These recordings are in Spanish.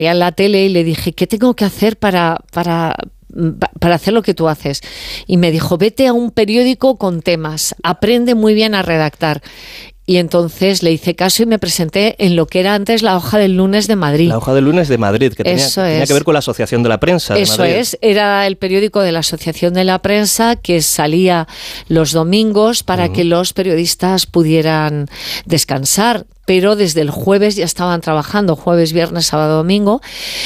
en la tele y le dije, ¿qué tengo que hacer para hacer lo que tú haces? Y me dijo, vete a un periódico con temas, aprende muy bien a redactar. Y entonces le hice caso y me presenté en lo que era antes la Hoja del Lunes de Madrid. La Hoja del Lunes de Madrid, que tenía que ver con la Asociación de la Prensa de Madrid. Eso es, era el periódico de la Asociación de la Prensa que salía los domingos para que los periodistas pudieran descansar. Pero desde el jueves ya estaban trabajando, jueves, viernes, sábado, domingo.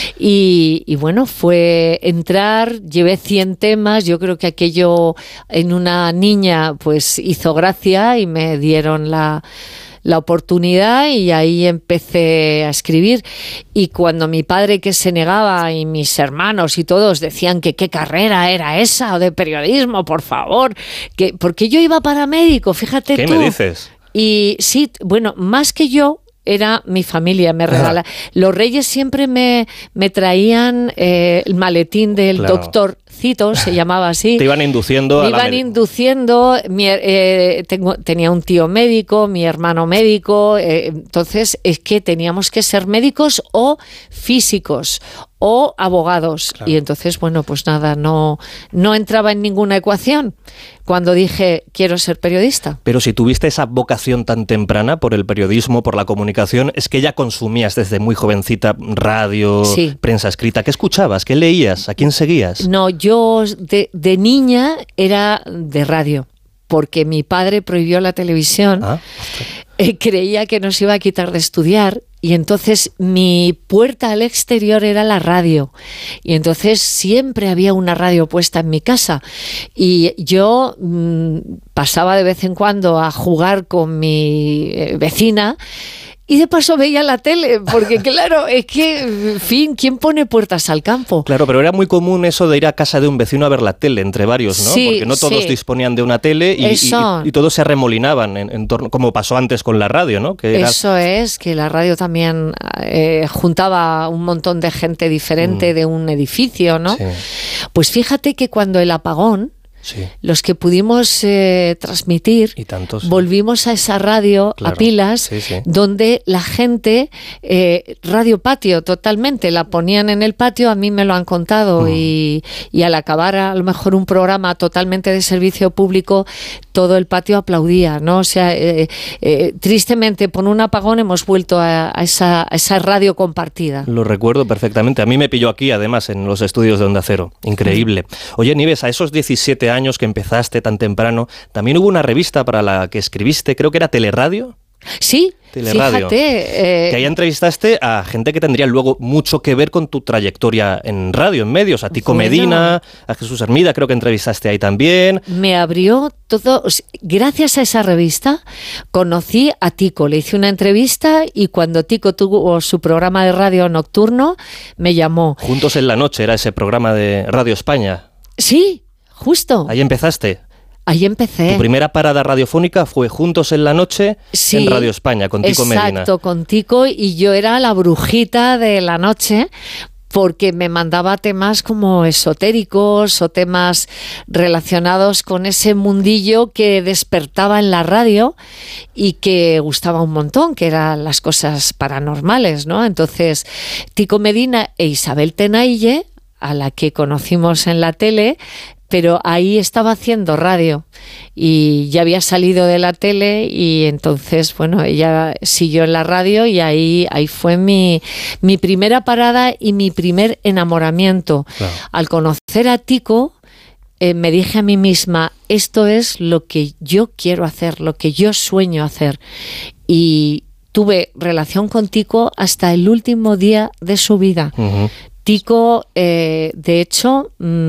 Y bueno, fue entrar, llevé 100 temas, yo creo que aquello en una niña pues hizo gracia y me dieron la oportunidad y ahí empecé a escribir. Y cuando mi padre, que se negaba, y mis hermanos y todos decían que qué carrera era esa o de periodismo, por favor, porque yo iba para médico, fíjate tú. ¿Qué me dices? Y sí, bueno, más que yo, era mi familia, me regala. Los Reyes siempre me traían el maletín del doctor Cito, se llamaba así. Te iban induciendo me iban induciendo. Tenía un tío médico, mi hermano médico, entonces es que teníamos que ser médicos o físicos o abogados. Claro. Y entonces, bueno, pues nada, no entraba en ninguna ecuación cuando dije quiero ser periodista. Pero si tuviste esa vocación tan temprana por el periodismo, por la comunicación, es que ya consumías desde muy jovencita radio, prensa escrita. ¿Qué escuchabas? ¿Qué leías? ¿A quién seguías? No, yo de niña era de radio, porque mi padre prohibió la televisión. Creía que nos iba a quitar de estudiar. Y entonces mi puerta al exterior era la radio. Y entonces siempre había una radio puesta en mi casa. Y yo pasaba de vez en cuando a jugar con mi vecina. Y de paso veía la tele, porque claro, es que, en fin, ¿quién pone puertas al campo? Claro, pero era muy común eso de ir a casa de un vecino a ver la tele, entre varios, ¿no? Sí, porque no todos disponían de una tele y todos se arremolinaban en torno, como pasó antes con la radio, ¿no? Eso es, que la radio también juntaba un montón de gente diferente de un edificio, ¿no? Sí. Pues fíjate que cuando el apagón, los que pudimos transmitir, volvimos a esa radio a pilas, donde la gente, radio patio totalmente, la ponían en el patio, a mí me lo han contado, y al acabar a lo mejor un programa totalmente de servicio público, todo el patio aplaudía, ¿no? O sea, tristemente por un apagón hemos vuelto a esa radio compartida. Lo recuerdo perfectamente, a mí me pilló aquí además en los estudios de Onda Cero, increíble. Oye, Nieves, a esos 17 años que empezaste tan temprano, también hubo una revista para la que escribiste, creo que era Teleradio. Sí, Teleradio. Fíjate. Que ahí entrevistaste a gente que tendría luego mucho que ver con tu trayectoria en radio, en medios, a Tico Medina, a Jesús Hermida, creo que entrevistaste ahí también. Me abrió todo. Gracias a esa revista conocí a Tico, le hice una entrevista y cuando Tico tuvo su programa de radio nocturno, me llamó. Juntos en la noche era ese programa de Radio España. Sí, justo. Ahí empezaste. Ahí empecé. Tu primera parada radiofónica fue Juntos en la noche en Radio España, con Tico Medina. Exacto, con Tico, y yo era la brujita de la noche, porque me mandaba temas como esotéricos o temas relacionados con ese mundillo que despertaba en la radio y que gustaba un montón, que eran las cosas paranormales, ¿no? Entonces, Tico Medina e Isabel Tenaille, a la que conocimos en la tele, pero ahí estaba haciendo radio y ya había salido de la tele, y entonces, bueno, ella siguió en la radio y ahí fue mi primera parada y mi primer enamoramiento. Claro. Al conocer a Tico, me dije a mí misma, esto es lo que yo quiero hacer, lo que yo sueño hacer. Y tuve relación con Tico hasta el último día de su vida. Uh-huh. Tico, de hecho,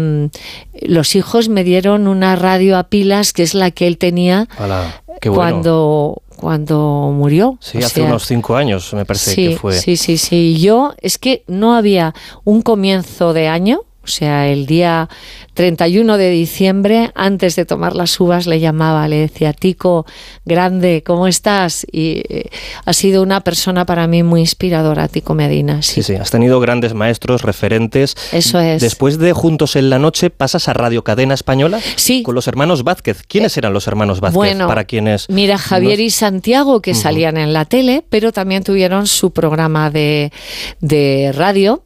los hijos me dieron una radio a pilas, que es la que él tenía. Hola, qué bueno. Cuando murió. Sí, hace unos 5 años me parece que fue. Sí. Yo, es que no había un comienzo de año, O sea, el día 31 de diciembre, antes de tomar las uvas, le llamaba, le decía, Tico, grande, ¿cómo estás? Y ha sido una persona para mí muy inspiradora, Tico Medina. Sí, sí, has tenido grandes maestros, referentes. Eso es. Después de Juntos en la Noche, ¿pasas a Radio Cadena Española? Sí. Con los hermanos Vázquez. ¿Quiénes eran los hermanos Vázquez? Bueno, para quienes... mira, Javier y Santiago, que salían en la tele, pero también tuvieron su programa de radio,